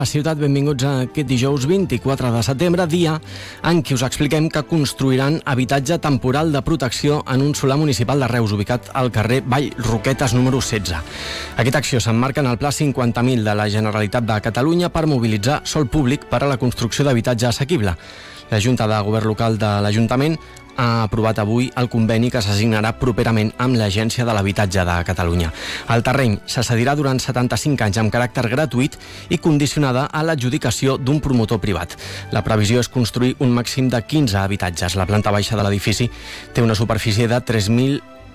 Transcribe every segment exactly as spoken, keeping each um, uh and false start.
A Ciutat, benvinguts a aquest dijous vint-i-quatre de setembre, dia en què us expliquem que construiran habitatge temporal de protecció en un solar municipal de Reus, ubicat al carrer Vall Roquetes número setze. Aquesta acció s'emmarca en el Pla cinquanta mil de la Generalitat de Catalunya per mobilitzar sòl públic per a la construcció d'habitatge assequible. La Junta de Govern Local de l'Ajuntament ha aprovat avui el conveni que s'assignarà properament amb l'Agència de l'Habitatge de Catalunya. El terreny se cedirà durant setanta-cinc anys amb caràcter gratuït i condicionada a l'adjudicació d'un promotor privat. La previsió és construir un màxim de quinze habitatges. La planta baixa de l'edifici té una superfície de tres mil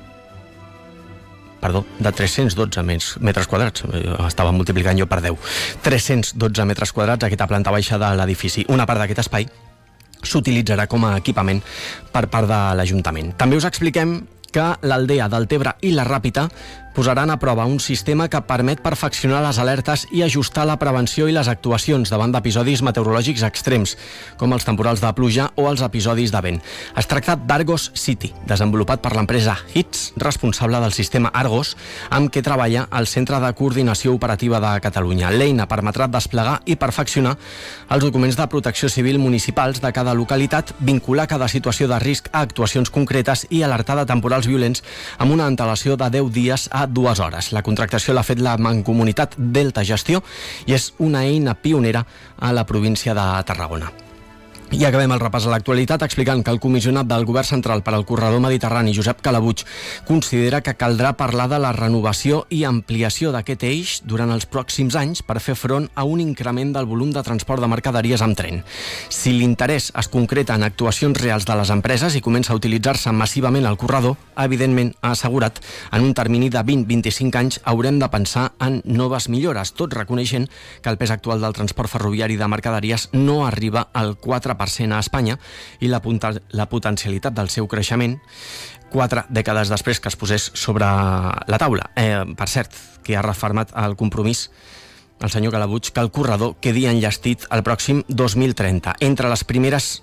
Perdó, de tres-cents dotze metres quadrats. Estava multiplicant jo per deu. tres-cents dotze metres quadrats, aquesta planta baixa de l'edifici. Una part d'aquest espai s'utilitzarà com a equipament per part de l'Ajuntament. També us expliquem que l'Aldea, Deltebre i la Ràpita posaran a prova un sistema que permet perfeccionar les alertes i ajustar la prevenció i les actuacions davant d'episodis meteorològics extrems, com els temporals de pluja o els episodis de vent. Es tracta d'Argos City, desenvolupat per l'empresa Hits, responsable del sistema Argos, amb què treballa el Centre de Coordinació Operativa de Catalunya. L'eina permetrà desplegar i perfeccionar els documents de protecció civil municipals de cada localitat, vincular cada situació de risc a actuacions concretes i alertar de temporals violents amb una antelació de deu dies a dues hores. La contractació l'ha fet la Mancomunitat Delta Gestió i és una eina pionera a la província de Tarragona. I acabem el repàs a l'actualitat explicant que el comissionat del Govern Central per al Corredor Mediterrani, Josep Calabuig, considera que caldrà parlar de la renovació i ampliació d'aquest eix durant els pròxims anys per fer front a un increment del volum de transport de mercaderies amb tren. Si l'interès es concreta en actuacions reals de les empreses i comença a utilitzar-se massivament el corredor, evidentment, ha assegurat, en un termini de vint a vint-i-cinc anys haurem de pensar en noves millores, tot reconeixent que el pes actual del transport ferroviari de mercaderies no arriba al quatre per cent a Espanya i la, la potencialitat del seu creixement quatre dècades després que es posés sobre la taula. Eh, per cert, que ha refermat el compromís el senyor Calabuig que el corredor quedi enllestit el pròxim dos mil trenta. Entre les primeres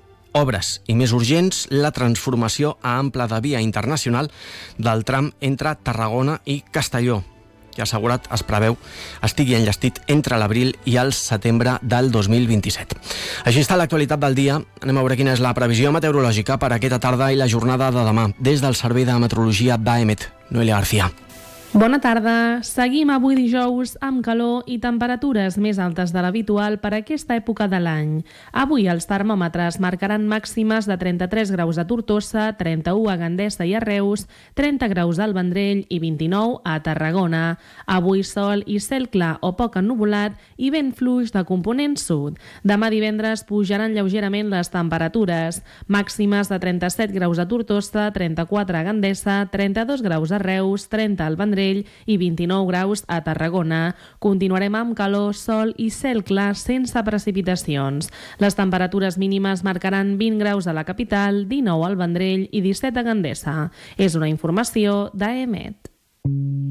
obres i més urgents, la transformació a ample de via internacional del tram entre Tarragona i Castelló, que ha assegurat es preveu estigui enllestit entre l'abril i el setembre del dos mil vint-i-set. Així està l'actualitat del dia. Anem a veure quina és la previsió meteorològica per aquesta tarda i la jornada de demà des del Servei de Meteorologia d'A E M E T. Noelia García. Bona tarda. Seguim avui dijous amb calor i temperatures més altes de l'habitual per a aquesta època de l'any. Avui els termòmetres marcaran màximes de trenta-tres graus a Tortosa, trenta-u a Gandesa i a Reus, trenta graus al Vendrell i vint-i-nou a Tarragona. Avui sol i cel clar o poc ennuvolat i vent fluix de component sud. Demà divendres pujaran lleugerament les temperatures. Màximes de trenta-set graus a Tortosa, trenta-quatre a Gandesa, trenta-dos graus a Reus, trenta al Vendrell i vint-i-nou graus a Tarragona. Continuarem amb calor, sol i cel clar sense precipitacions. Les temperatures mínimes marcaran vint graus a la capital, dinou al Vendrell i disset a Gandesa. És una informació d'A E M E T.